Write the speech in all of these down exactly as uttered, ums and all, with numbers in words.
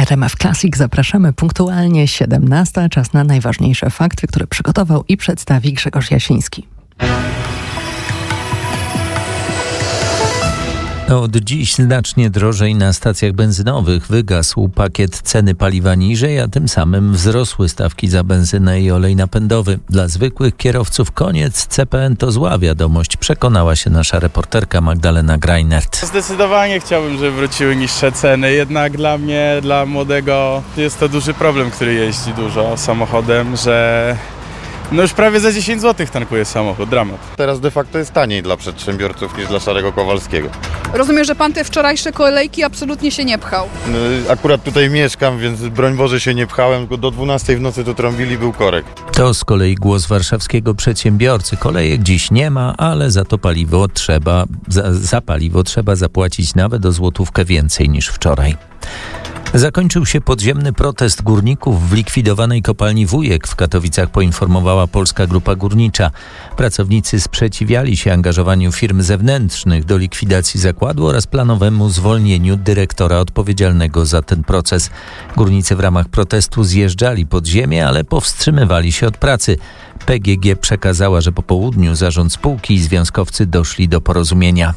R M F Classic zapraszamy punktualnie siedemnasta. Czas na najważniejsze fakty, które przygotował i przedstawi Grzegorz Jasiński. Od dziś znacznie drożej na stacjach benzynowych. Wygasł pakiet ceny paliwa niżej, a tym samym wzrosły stawki za benzynę i olej napędowy. Dla zwykłych kierowców koniec C P N to zła wiadomość, przekonała się nasza reporterka Magdalena Greinert. Zdecydowanie chciałbym, żeby wróciły niższe ceny, jednak dla mnie, dla młodego jest to duży problem, który jeździ dużo samochodem, że no już prawie za dziesięć złotych tankuje samochód, dramat. Teraz de facto jest taniej dla przedsiębiorców niż dla szarego Kowalskiego. Rozumiem, że pan te wczorajsze kolejki absolutnie się nie pchał. Akurat tutaj mieszkam, więc broń Boże się nie pchałem, tylko do dwunastej w nocy to trąbili, był korek. To z kolei głos warszawskiego przedsiębiorcy. Kolejek dziś nie ma, ale za to paliwo trzeba, za, za paliwo trzeba zapłacić nawet o złotówkę więcej niż wczoraj. Zakończył się podziemny protest górników w likwidowanej kopalni Wujek w Katowicach, poinformowała Polska Grupa Górnicza. Pracownicy sprzeciwiali się angażowaniu firm zewnętrznych do likwidacji zakładu oraz planowemu zwolnieniu dyrektora odpowiedzialnego za ten proces. Górnicy w ramach protestu zjeżdżali pod ziemię, ale powstrzymywali się od pracy. P G G przekazała, że po południu zarząd spółki i związkowcy doszli do porozumienia.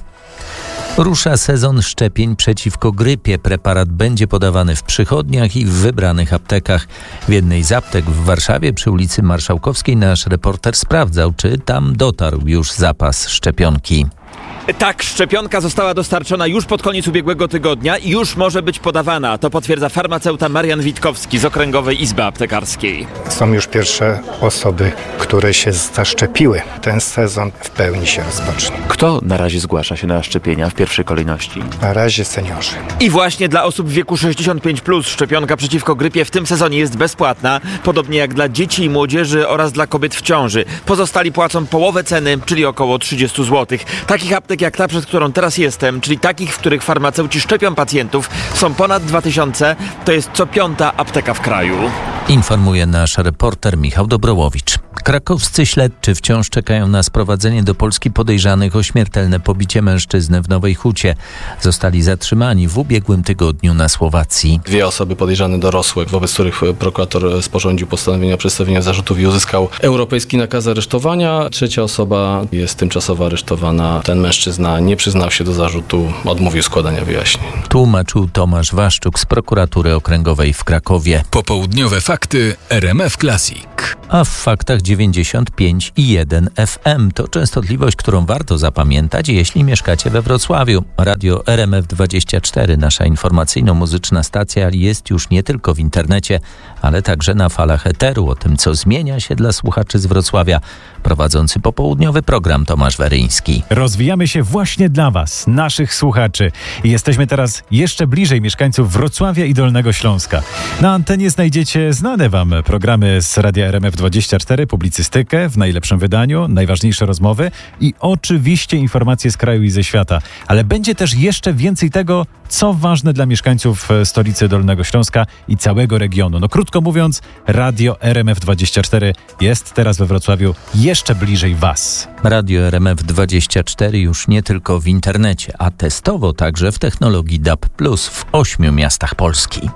Rusza sezon szczepień przeciwko grypie. Preparat będzie podawany w przychodniach i w wybranych aptekach. W jednej z aptek w Warszawie przy ulicy Marszałkowskiej nasz reporter sprawdzał, czy tam dotarł już zapas szczepionki. Tak, szczepionka została dostarczona już pod koniec ubiegłego tygodnia i już może być podawana. To potwierdza farmaceuta Marian Witkowski z Okręgowej Izby Aptekarskiej. Są już pierwsze osoby, które się zaszczepiły. Ten sezon w pełni się rozpocznie. Kto na razie zgłasza się na szczepienia w pierwszej kolejności? Na razie seniorzy. I właśnie dla osób w wieku sześćdziesiąt pięć plus szczepionka przeciwko grypie w tym sezonie jest bezpłatna, podobnie jak dla dzieci i młodzieży oraz dla kobiet w ciąży. Pozostali płacą połowę ceny, czyli około trzydzieści złotych. Takich aptek jak ta, przed którą teraz jestem, czyli takich, w których farmaceuci szczepią pacjentów, są ponad dwa tysiące. To jest co piąta apteka w kraju. Informuje nasz reporter Michał Dobrołowicz. Krakowscy śledczy wciąż czekają na sprowadzenie do Polski podejrzanych o śmiertelne pobicie mężczyzny w Nowej Hucie. Zostali zatrzymani w ubiegłym tygodniu na Słowacji. Dwie osoby podejrzane dorosłe, wobec których prokurator sporządził postanowienia przedstawienia zarzutów i uzyskał europejski nakaz aresztowania. Trzecia osoba jest tymczasowo aresztowana. Ten mężczyzna nie przyznał się do zarzutu, odmówił składania wyjaśnień. Tłumaczył Tomasz Waszczuk z prokuratury okręgowej w Krakowie. Popołudniowe fakty R M F Classic. A w faktach dziewięćdziesiąt pięć i jeden F M. To częstotliwość, którą warto zapamiętać, jeśli mieszkacie we Wrocławiu. Radio R M F dwadzieścia cztery, nasza informacyjno-muzyczna stacja, jest już nie tylko w internecie, ale także na falach eteru. O tym, co zmienia się dla słuchaczy z Wrocławia, prowadzący popołudniowy program Tomasz Weryński. Rozwijamy się właśnie dla Was, naszych słuchaczy. I jesteśmy teraz jeszcze bliżej mieszkańców Wrocławia i Dolnego Śląska. Na antenie znajdziecie znane Wam programy z Radia R M F dwadzieścia cztery, publicystykę w najlepszym wydaniu, najważniejsze rozmowy i oczywiście informacje z kraju i ze świata. Ale będzie też jeszcze więcej tego, co ważne dla mieszkańców stolicy Dolnego Śląska i całego regionu. No krótko mówiąc, Radio R M F dwadzieścia cztery jest teraz we Wrocławiu jeszcze bliżej Was. Radio R M F dwadzieścia cztery już nie tylko w internecie, a testowo także w technologii D A B plus, w ośmiu miastach Polski.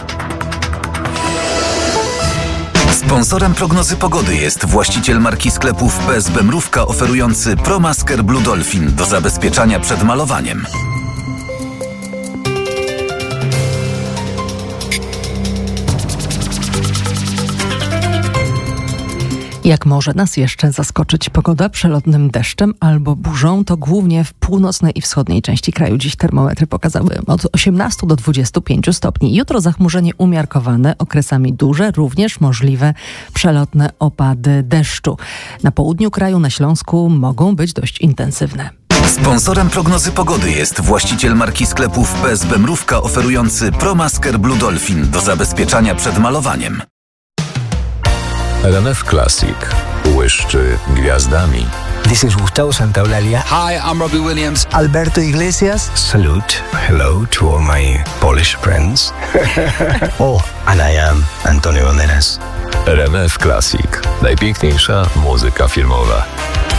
Sponsorem prognozy pogody jest właściciel marki sklepów P S B Mrówka, oferujący ProMasker Blue Dolphin do zabezpieczania przed malowaniem. Jak może nas jeszcze zaskoczyć pogoda przelotnym deszczem albo burzą, to głównie w północnej i wschodniej części kraju. Dziś termometry pokazały od osiemnastu do dwudziestu pięciu stopni. Jutro zachmurzenie umiarkowane, okresami duże, również możliwe przelotne opady deszczu. Na południu kraju, na Śląsku mogą być dość intensywne. Sponsorem prognozy pogody jest właściciel marki sklepów P S B Mrówka, oferujący ProMasker Blue Dolphin do zabezpieczania przed malowaniem. R M F Classic błyszczy gwiazdami. This is Gustavo Santaolalla. Hi, I'm Robbie Williams. Alberto Iglesias. Salute. Hello to all my Polish friends. Oh, and I am Antonio Banderas. R M F Classic. Najpiękniejsza muzyka filmowa.